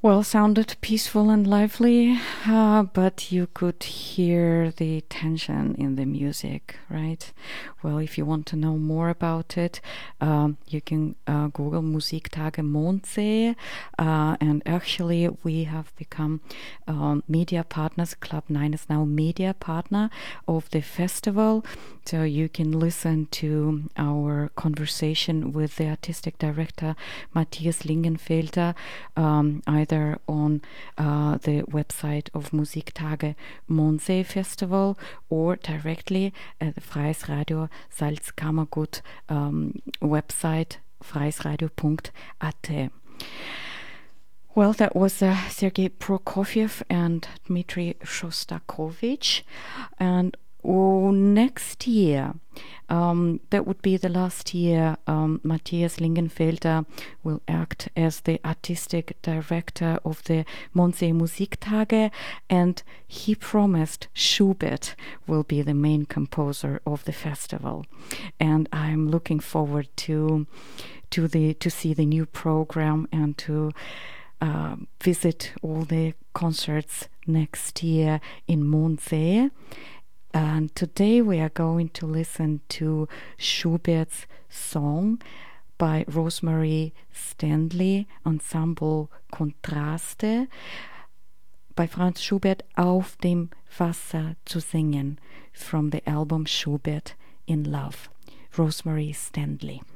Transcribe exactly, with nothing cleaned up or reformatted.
Well, sounded peaceful and lively, uh, but you could hear the tension in the music, right? Well, if you want to know more about it, um, you can uh, Google Musiktage Mondsee, uh, and actually we have become um, media partners. Club nine is now media partner of the festival, so you can listen to our conversation with the artistic director Matthias Lingenfelder, um, either on uh, the website of Musiktage Mondsee Festival or directly at the Freies Radio Salzkammergut um, website, freiesradio punkt a t. Well, that was uh, Sergei Prokofiev and Dmitry Shostakovich. And oh, next year, um, that would be the last year, um, Matthias Lingenfelder will act as the artistic director of the Mondsee Musiktage, and he promised Schubert will be the main composer of the festival. And I'm looking forward to to the to see the new program and to uh, visit all the concerts next year in Mondsee. And today we are going to listen to Schubert's song by Rosemary Stanley, Ensemble Kontraste, by Franz Schubert, Auf dem Wasser zu singen, from the album Schubert in Love. Rosemary Stanley.